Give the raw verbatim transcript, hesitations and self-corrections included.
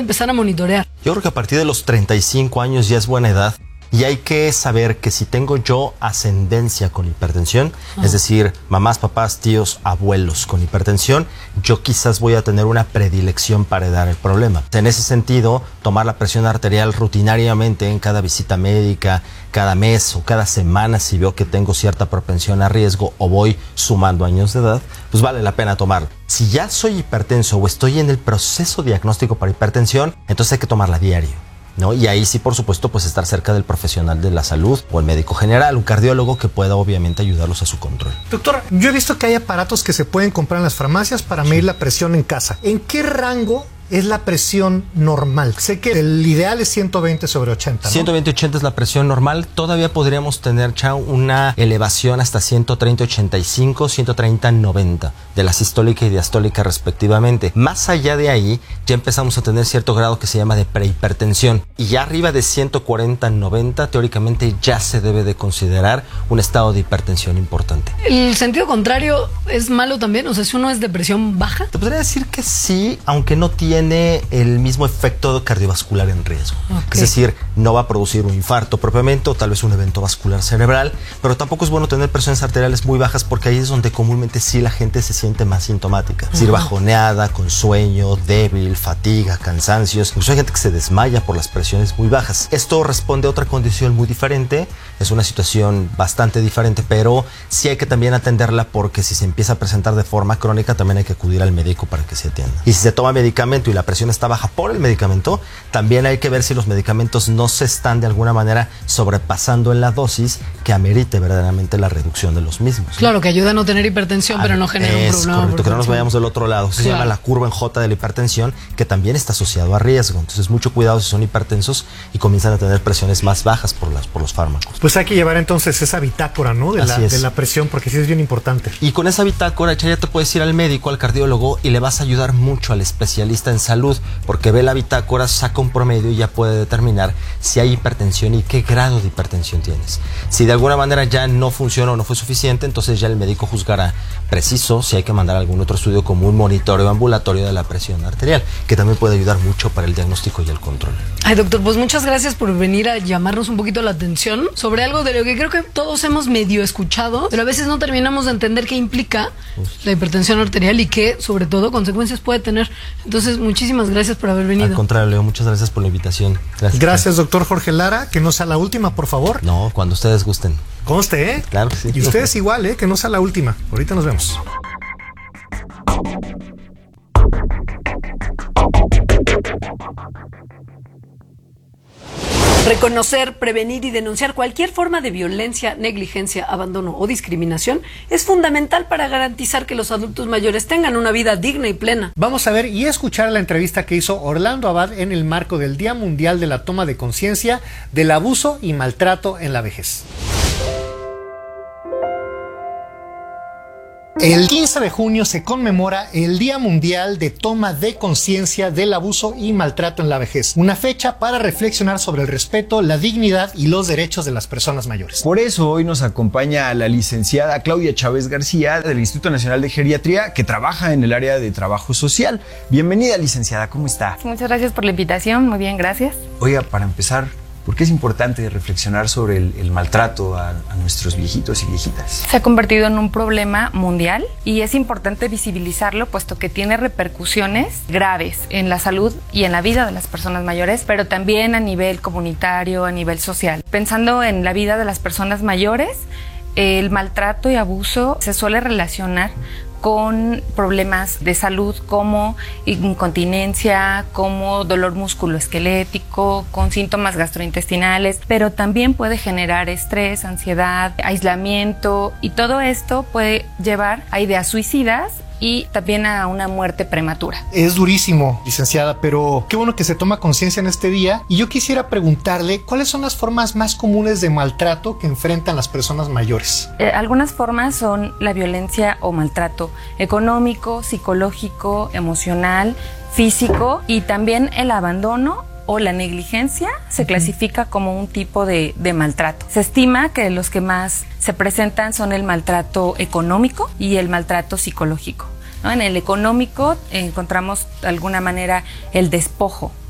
empezar a monitorear? Yo creo que a partir de los treinta y cinco años ya es buena edad. Y hay que saber que si tengo yo ascendencia con hipertensión, ah. es decir, mamás, papás, tíos, abuelos con hipertensión, yo quizás voy a tener una predilección para heredar el problema. En ese sentido, tomar la presión arterial rutinariamente en cada visita médica, cada mes o cada semana, si veo que tengo cierta propensión a riesgo o voy sumando años de edad, pues vale la pena tomarlo. Si ya soy hipertenso o estoy en el proceso diagnóstico para hipertensión, entonces hay que tomarla diario, ¿no? Y ahí sí, por supuesto, pues estar cerca del profesional de la salud o el médico general, un cardiólogo que pueda obviamente ayudarlos a su control. Doctor, yo he visto que hay aparatos que se pueden comprar en las farmacias para medir la presión en casa. ¿En qué rango es la presión normal? Sé que el ideal es ciento veinte sobre ochenta, ¿no? ciento veinte ochenta es la presión normal. Todavía podríamos tener, Chao, una elevación hasta ciento treinta ochenta y cinco, ciento treinta noventa de la sistólica y diastólica respectivamente. Más allá de ahí, ya empezamos a tener cierto grado que se llama de prehipertensión. Y ya arriba de ciento cuarenta noventa, teóricamente ya se debe de considerar un estado de hipertensión importante. ¿El sentido contrario es malo también? O sea, si uno es de presión baja. Te podría decir que sí, aunque no tiene tiene el mismo efecto cardiovascular en riesgo. Okay. Es decir, no va a producir un infarto propiamente o tal vez un evento vascular cerebral, pero tampoco es bueno tener presiones arteriales muy bajas porque ahí es donde comúnmente sí la gente se siente más sintomática. Es decir, bajoneada, con sueño, débil, fatiga, cansancios. Incluso hay gente que se desmaya por las presiones muy bajas. Esto responde a otra condición muy diferente. Es una situación bastante diferente, pero sí hay que también atenderla porque si se empieza a presentar de forma crónica también hay que acudir al médico para que se atienda. Y si se toma medicamento y la presión está baja por el medicamento, también hay que ver si los medicamentos no se están de alguna manera sobrepasando en la dosis que amerite verdaderamente la reducción de los mismos, ¿no? Claro, que ayuda a no tener hipertensión, ah, pero no genera un problema. Correcto, que no nos vayamos del otro lado. Se claro. llama la curva en J de la hipertensión, que también está asociado a riesgo. Entonces, mucho cuidado si son hipertensos y comienzan a tener presiones más bajas por, las, por los fármacos. Pues hay que llevar entonces esa bitácora, ¿no? De, la, de la presión, porque sí es bien importante. Y con esa bitácora, ya te puedes ir al médico, al cardiólogo, y le vas a ayudar mucho al especialista en salud, porque ve la bitácora, saca un promedio y ya puede determinar si hay hipertensión y qué grado de hipertensión tienes. Si de alguna manera ya no funciona o no fue suficiente, entonces ya el médico juzgará preciso si hay que mandar algún otro estudio como un monitoreo ambulatorio de la presión arterial, que también puede ayudar mucho para el diagnóstico y el control. Ay, doctor, pues muchas gracias por venir a llamarnos un poquito la atención sobre algo de lo que creo que todos hemos medio escuchado, pero a veces no terminamos de entender qué implica la hipertensión arterial y qué, sobre todo, consecuencias puede tener. Entonces, muchísimas gracias por haber venido. Al contrario, Leo, muchas gracias por la invitación. Gracias. Gracias, doctor Jorge Lara. Que no sea la última, por favor. No, cuando ustedes gusten. Conste, ¿eh? Claro que sí. Y ustedes igual, ¿eh? Que no sea la última. Ahorita nos vemos. Reconocer, prevenir y denunciar cualquier forma de violencia, negligencia, abandono o discriminación es fundamental para garantizar que los adultos mayores tengan una vida digna y plena. Vamos a ver y escuchar la entrevista que hizo Orlando Abad en el marco del Día Mundial de la Toma de Conciencia del Abuso y Maltrato en la Vejez. El quince de junio se conmemora el Día Mundial de Toma de Conciencia del Abuso y Maltrato en la Vejez, una fecha para reflexionar sobre el respeto, la dignidad y los derechos de las personas mayores. Por eso hoy nos acompaña la licenciada Claudia Chávez García del Instituto Nacional de Geriatría, que trabaja en el área de trabajo social. Bienvenida, licenciada, ¿cómo está? Muchas gracias por la invitación, muy bien, gracias. Oiga, para empezar, ¿por qué es importante reflexionar sobre el, el maltrato a, a nuestros viejitos y viejitas? Se ha convertido en un problema mundial y es importante visibilizarlo, puesto que tiene repercusiones graves en la salud y en la vida de las personas mayores, pero también a nivel comunitario, a nivel social. Pensando en la vida de las personas mayores, el maltrato y abuso se suele relacionar con problemas de salud como incontinencia, como dolor musculoesquelético, con síntomas gastrointestinales, pero también puede generar estrés, ansiedad, aislamiento, y todo esto puede llevar a ideas suicidas y también a una muerte prematura. Es durísimo, licenciada, pero qué bueno que se toma conciencia en este día. Y yo quisiera preguntarle, ¿cuáles son las formas más comunes de maltrato que enfrentan las personas mayores? Eh, algunas formas son la violencia o maltrato económico, psicológico, emocional, físico, y también el abandono o la negligencia se uh-huh. clasifica como un tipo de, de maltrato. Se estima que los que más se presentan son el maltrato económico y el maltrato psicológico, ¿no? En el económico encontramos de alguna manera el despojo